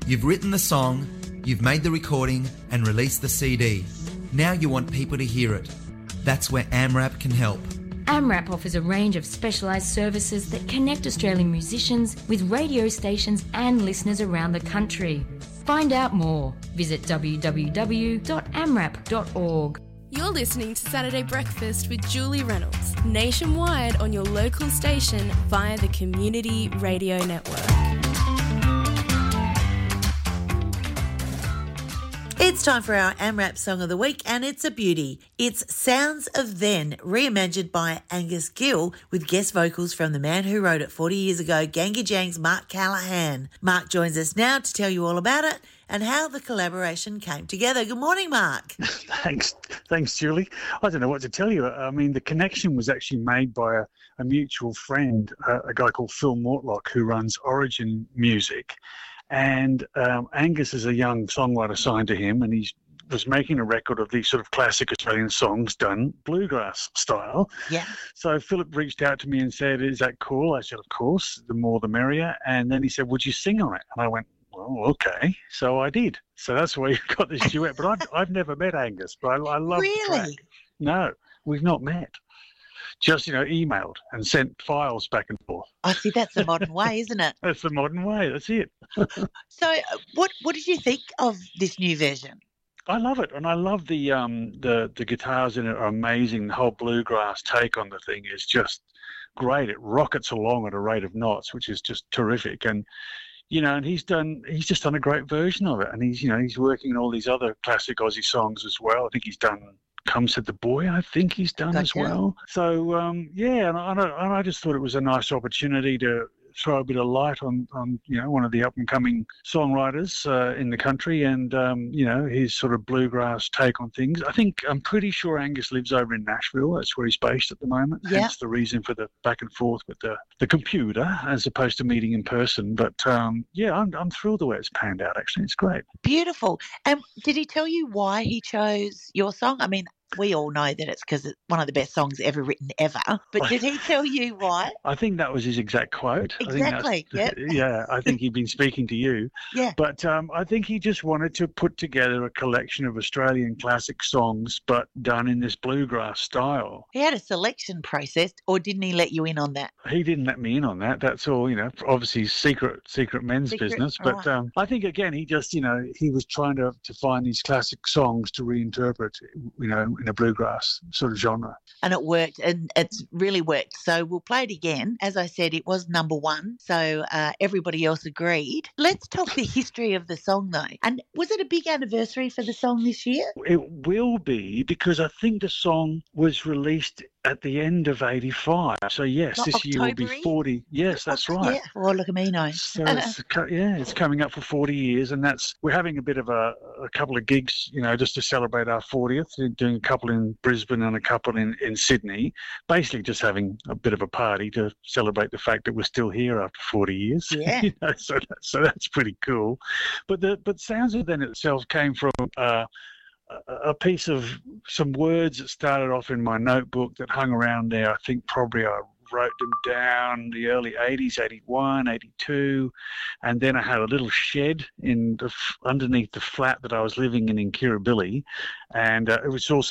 You've written the song, you've made the recording and released the CD. Now you want people to hear it. That's where AMRAP can help. AMRAP offers a range of specialised services that connect Australian musicians with radio stations and listeners around the country. Find out more. Visit www.amrap.org. You're listening to Saturday Breakfast with Julie Reynolds, nationwide on your local station via the Community Radio Network. It's time for our AMRAP Song of the Week, and it's a beauty. It's Sounds of Then, reimagined by Angus Gill, with guest vocals from the man who wrote it 40 years ago, Gangadjang's Mark Callaghan. Mark joins us now to tell you all about it and how the collaboration came together. Good morning, Mark. Thanks, Julie. I don't know what to tell you. I mean, the connection was actually made by a mutual friend, a guy called Phil Mortlock, who runs Origin Music. And Angus is a young songwriter signed to him, and he was making a record of these sort of classic Australian songs done bluegrass style. Yeah. So Philip reached out to me and said, "Is that cool?" I said, "Of course, the more the merrier." And then he said, "Would you sing on it?" And I went, "Well, okay." So I did. So that's where you got this duet. But I've never met Angus, but I love the track. No, we've not met. Just, emailed and sent files back and forth. I see, that's the modern way, isn't it? That's the modern way. That's it. So what did you think of this new version? I love it, and I love the guitars in it are amazing. The whole bluegrass take on the thing is just great. It rockets along at a rate of knots, which is just terrific. And and he's just done a great version of it. And he's working on all these other classic Aussie songs as well. I think he's done Come Said the Boy, I think he's done as well. So, and I just thought it was a nice opportunity to throw a bit of light on one of the up-and-coming songwriters in the country and, his sort of bluegrass take on things. I'm pretty sure Angus lives over in Nashville. That's where he's based at the moment. Yeah. Hence the reason for the back and forth with the computer as opposed to meeting in person. But, I'm thrilled the way it's panned out, actually. It's great. Beautiful. And did he tell you why he chose your song? I mean, we all know that it's because it's one of the best songs ever written ever. But did he tell you why? I think that was his exact quote. Exactly, Yeah, I think he'd been speaking to you. Yeah. But I think he just wanted to put together a collection of Australian classic songs, but done in this bluegrass style. He had a selection process, or didn't he let you in on that? He didn't let me in on that. That's all, obviously secret men's business. But I think, again, he just, he was trying to find these classic songs to reinterpret, in a bluegrass sort of genre. And it worked, and it's really worked. So we'll play it again. As I said, it was number one, so everybody else agreed. Let's talk the history of the song, though. And was it a big anniversary for the song this year? It will be, because I think the song was released at the end of 85. So, yes, Not this October-y? year will be 40. Yes, that's right. Yeah, well, look at me now. So, it's coming up for 40 years, and we're having a bit of a couple of gigs, just to celebrate our 40th, doing a couple in Brisbane and a couple in Sydney, basically just having a bit of a party to celebrate the fact that we're still here after 40 years. Yeah. So that's pretty cool. But Sounds of Then itself came from a piece of some words that started off in my notebook that hung around there. I think probably I wrote them down the early 80s, 81, 82, and then I had a little shed underneath the flat that I was living in Kirribilli, and it was also